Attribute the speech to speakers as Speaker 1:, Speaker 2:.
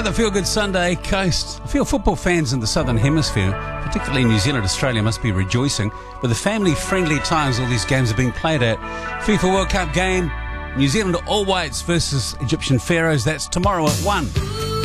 Speaker 1: Another feel-good Sunday coast. I feel football fans in the Southern Hemisphere, particularly New Zealand, Australia, must be rejoicing with the family-friendly times all these games are being played at. FIFA World Cup game, New Zealand All Whites versus Egyptian Pharaohs. That's tomorrow at 1.